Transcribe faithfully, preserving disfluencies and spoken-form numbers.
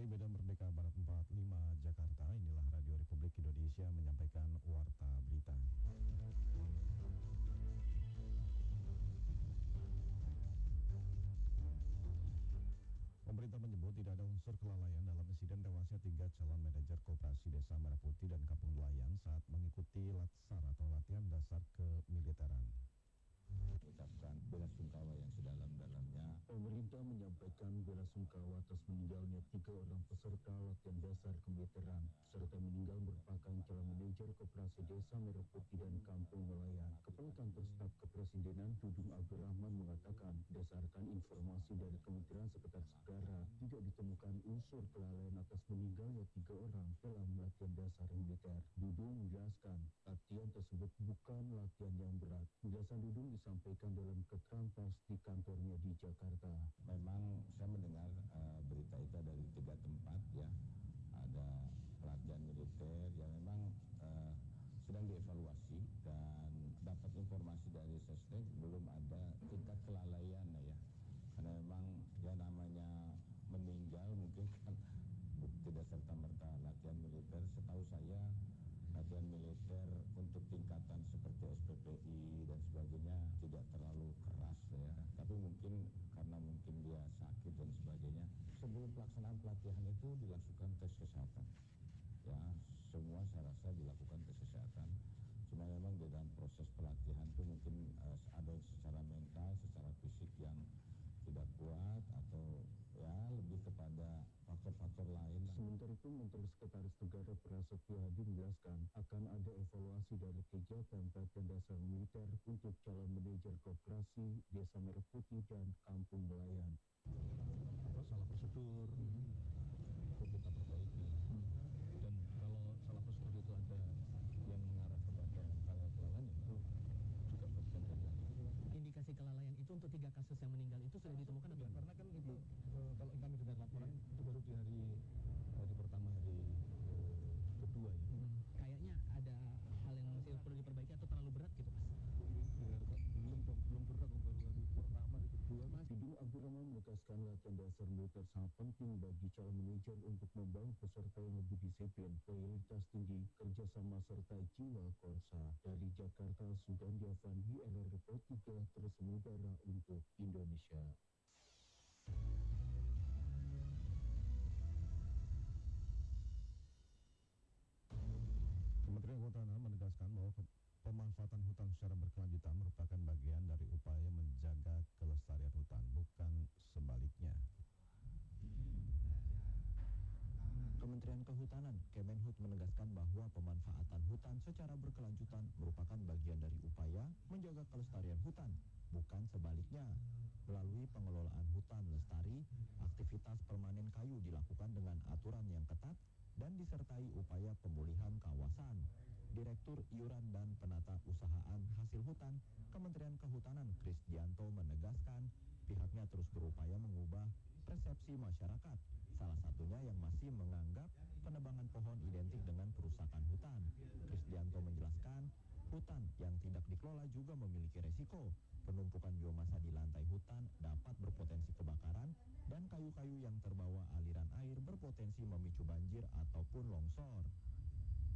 Dari Medan Merdeka Barat empat puluh lima Jakarta, inilah Radio Republik Indonesia menyampaikan Warta Berita. Pemerintah menyebut tidak ada unsur kelalaian dalam insiden tewasnya tiga calon manajer Koperasi Desa Merah Putih dan Kampung Nelayan saat mengikuti latsar atau latihan dasar kemiliteran. Ucapkan bela sungkawa yang sedalam-dalamnya. Pemerintah menyampaikan bela sungkawa atas meninggalnya tiga orang peserta latihan dasar kemiliteran serta meninggal merupakan calon manajer Koperasi Desa Merah Putih dan Kampung Nelayan. Kepala Kantor Staf Kepresidenan Dudung Abdurrahman mengatakan berdasarkan informasi dari Kementerian Sekretaris Negara tidak ditemukan unsur kelalaian atas meninggalnya tiga orang dalam latihan dasar militer. Dudung menjelaskan latihan tersebut bukan latihan yang berat. Penjelasan Dudung disampaikan dalam keterangan pers di kantornya di Jakarta. Memang saya mendengar uh, berita itu dari tiga tempat ya, ada pelatihan militer yang memang uh, sedang dievaluasi dan dapat informasi dari Sesnek belum ada tingkat kelalaian ya, karena memang ya namanya meninggal mungkin kan tidak serta-merta latihan militer. Setahu saya latihan militer untuk tingkatan seperti S P P I dan sebagainya tidak terlalu keras ya, tapi mungkin karena mungkin dia sakit dan sebagainya. Sebelum pelaksanaan pelatihan itu dilakukan tes kesehatan ya, semua saya rasa dilakukan tes kesehatan. Cuma memang di dalam proses pelatihan itu mungkin uh, ada secara mental, secara fisik yang tidak kuat atau ya lebih kepada faktor-faktor lain. Sementara itu, Menteri Sekretaris Negara Prasetyo Hadi menjelaskan akan ada evaluasi dari kegiatan pelatihan dasar militer untuk calon manajer Koperasi Desa Merah Putih dan Kampung Nelayan. Salah prosedur hmm. itu kita perbaiki, hmm. dan kalau salah prosedur itu ada yang mengarah kepada hal kelalaian itu juga bagian dari yang itu. Indikasi kelalaian itu untuk tiga kasus yang meninggal itu sudah ditemukan atau? Karena kan itu uh, kalau kami dengar laporan hmm. itu baru di hari hari pertama, hari uh, kedua ya. Hmm. Kayaknya ada hal yang masih perlu diperbaiki atau terlalu berat gitu, Mas? Ya, belum belum berat, baru hari pertama, hari kedua. Mas Dudung Abdurrahman menegaskan latihan dasar militer sangat penting bagi calon manajer untuk membangun peserta yang lebih disiplin, loyalitas tinggi, kerjasama serta jiwa korsa. Dari Jakarta, Sugandi Avandi, R R P tiga terus mengudara untuk Indonesia. Kementerian Kehutanan menegaskan bahwa pemanfaatan hutan secara berkelanjutan merupakan bagian dari upaya menjaga kelestarian hutan, bukan sebaliknya. Kementerian Kehutanan, Kemenhut menegaskan bahwa pemanfaatan hutan secara berkelanjutan merupakan bagian dari upaya menjaga kelestarian hutan, bukan sebaliknya. Melalui pengelolaan hutan lestari, aktivitas permanen kayu dilakukan dengan aturan yang ketat dan disertai upaya pemulihan kawasan. Direktur Iuran dan Penata Usahaan Hasil Hutan, Kementerian Kehutanan Krisdianto menegaskan pihaknya terus berupaya mengubah persepsi masyarakat, salah satunya yang masih menganggap penebangan pohon identik dengan perusakan hutan. Krisdianto menjelaskan, hutan yang tidak dikelola juga memiliki resiko. Penumpukan biomasa di lantai hutan dapat berpotensi kebakaran dan kayu-kayu yang terbawa aliran air berpotensi memicu banjir ataupun longsor.